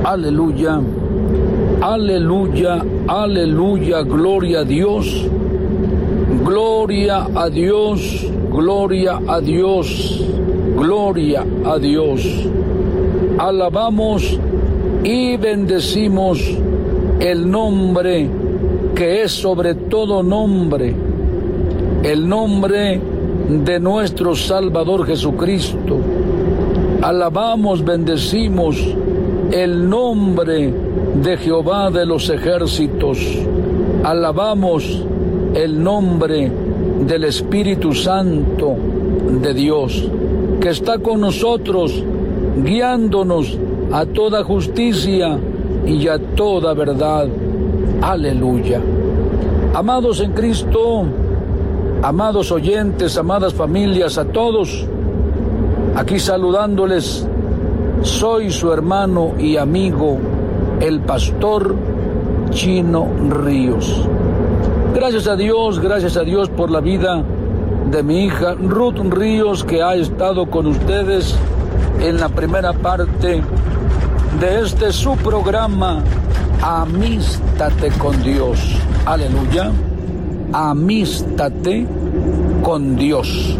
Aleluya, aleluya, aleluya, gloria a Dios, gloria a Dios, gloria a Dios, gloria a Dios. Alabamos y bendecimos el nombre que es sobre todo nombre, el nombre de nuestro Salvador Jesucristo. Alabamos, bendecimos el nombre de Jehová de los ejércitos. Alabamos el nombre del Espíritu Santo de Dios, que está con nosotros, guiándonos a toda justicia y a toda verdad. Aleluya. Amados en Cristo, amados oyentes, amadas familias, a todos, aquí saludándoles, soy su hermano y amigo, el pastor Chino Ríos. Gracias a Dios por la vida de mi hija Ruth Ríos, que ha estado con ustedes en la primera parte de este su programa, Amístate con Dios. Aleluya. Amístate con Dios.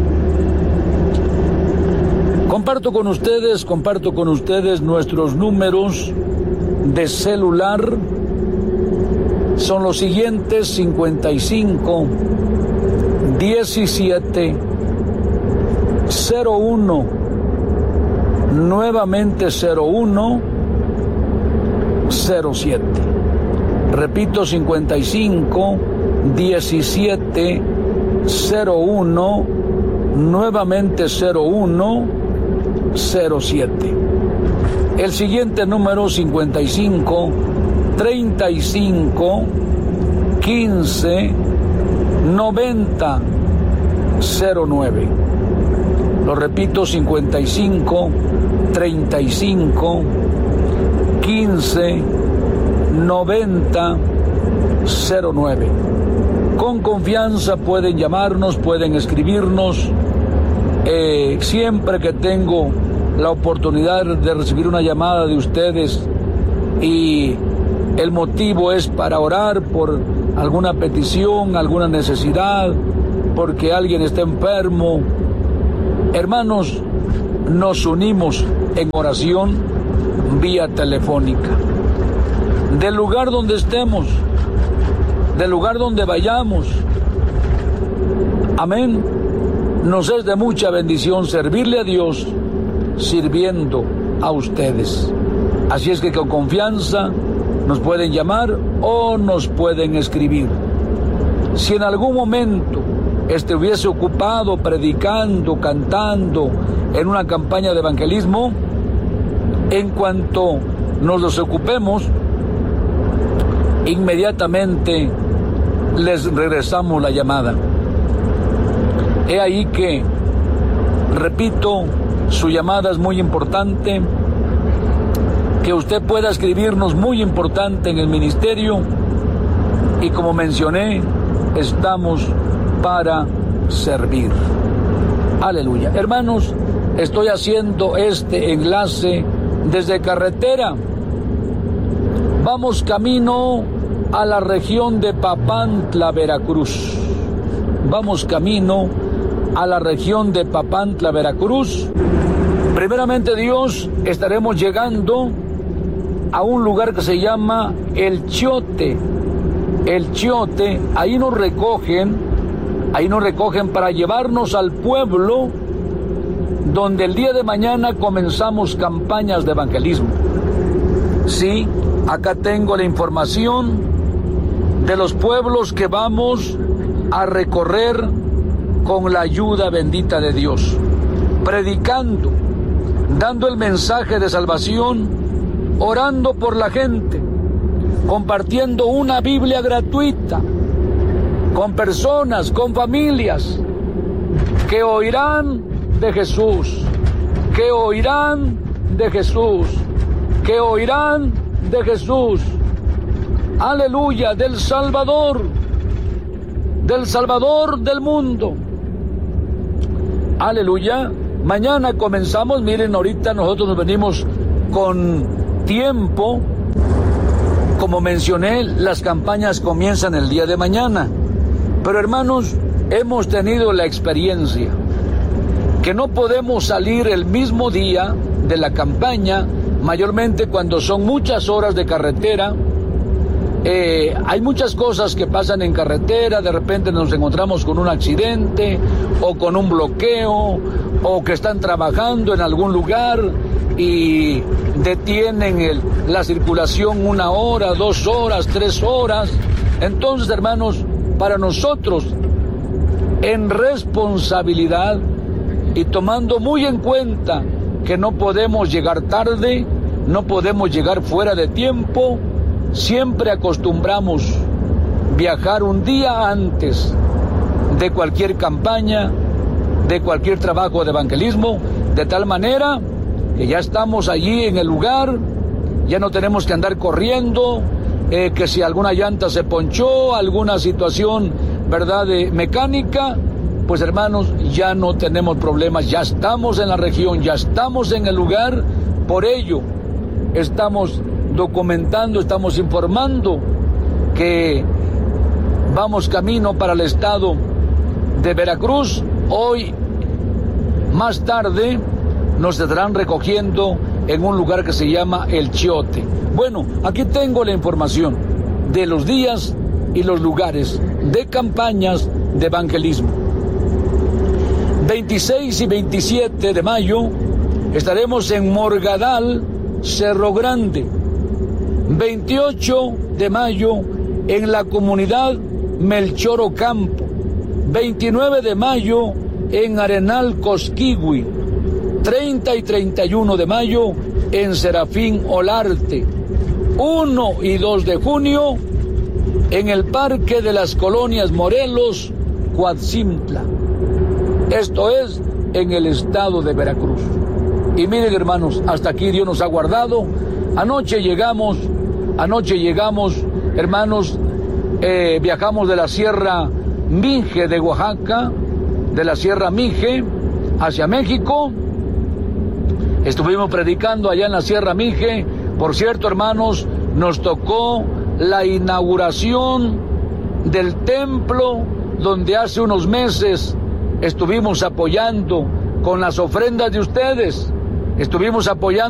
Comparto con ustedes nuestros números de celular. Son los siguientes: 55 17 01, nuevamente 01 07. Repito, 55 17 01, nuevamente 01 07. El siguiente número: 55 35 15 90 09. Lo repito: 55 35 15 90 09. Con confianza pueden llamarnos, pueden escribirnos. Siempre que tengo la oportunidad de recibir una llamada de ustedes y el motivo es para orar por alguna petición, alguna necesidad, porque alguien está enfermo, hermanos, nos unimos en oración vía telefónica. Del lugar donde estemos, del lugar donde vayamos, amén, nos es de mucha bendición servirle a Dios sirviendo a ustedes. Así es que con confianza nos pueden llamar o nos pueden escribir. Si en algún momento estuviese ocupado predicando, cantando en una campaña de evangelismo, en cuanto nos desocupemos, inmediatamente les regresamos la llamada. He ahí que, repito, su llamada es muy importante, que usted pueda escribirnos, muy importante en el ministerio, y como mencioné, estamos para servir. Aleluya. Hermanos, estoy haciendo este enlace desde carretera. Vamos camino a la región de Papantla, Veracruz. Vamos camino a la región de Papantla, Veracruz. Primeramente Dios, estaremos llegando a un lugar que se llama El Chiote. El Chiote, ahí nos recogen para llevarnos al pueblo donde el día de mañana comenzamos campañas de evangelismo. Sí, acá tengo la información de los pueblos que vamos a recorrer con la ayuda bendita de Dios, predicando, dando el mensaje de salvación, orando por la gente, compartiendo una Biblia gratuita con personas, con familias que oirán de Jesús, que oirán de Jesús, que oirán de Jesús. Aleluya, del Salvador del mundo. Aleluya. Mañana comenzamos, miren, ahorita nosotros nos venimos con tiempo, como mencioné, las campañas comienzan el día de mañana. Pero hermanos, hemos tenido la experiencia que no podemos salir el mismo día de la campaña, mayormente cuando son muchas horas de carretera. Hay muchas cosas que pasan en carretera, de repente nos encontramos con un accidente o con un bloqueo o que están trabajando en algún lugar y detienen la circulación 1 hora, 2 horas, 3 horas. Entonces, hermanos, para nosotros, en responsabilidad y tomando muy en cuenta que no podemos llegar tarde, no podemos llegar fuera de tiempo, siempre acostumbramos viajar un día antes de cualquier campaña, de cualquier trabajo de evangelismo, de tal manera que ya estamos allí en el lugar, ya no tenemos que andar corriendo, que si alguna llanta se ponchó, alguna situación, ¿verdad?, de mecánica, pues hermanos, ya no tenemos problemas, ya estamos en la región, ya estamos en el lugar, por ello estamos documentando, estamos informando que vamos camino para el estado de Veracruz. Hoy, más tarde, nos estarán recogiendo en un lugar que se llama El Chiote. Bueno, aquí tengo la información de los días y los lugares de campañas de evangelismo. 26 y 27 de mayo estaremos en Morgadal, Cerro Grande. 28 de mayo en la comunidad Melchor Ocampo. 29 de mayo en Arenal Cosquigui. 30 y 31 de mayo en Serafín Olarte. 1 y 2 de junio en el Parque de las Colonias Morelos, Coatzimpla. Esto es en el estado de Veracruz. Y miren, hermanos, hasta aquí Dios nos ha guardado. Anoche llegamos, hermanos, viajamos de la Sierra Minje de Oaxaca, de la Sierra Minje hacia México. Estuvimos predicando allá en la Sierra Minje. Por cierto, hermanos, nos tocó la inauguración del templo donde hace unos meses estuvimos apoyando con las ofrendas de ustedes. Estuvimos apoyando